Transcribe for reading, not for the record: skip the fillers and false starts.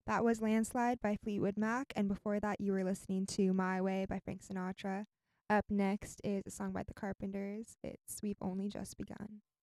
That was Landslide by Fleetwood Mac, and before that, you were listening to My Way by Frank Sinatra. Up next is a song by the Carpenters. It's We've Only Just Begun.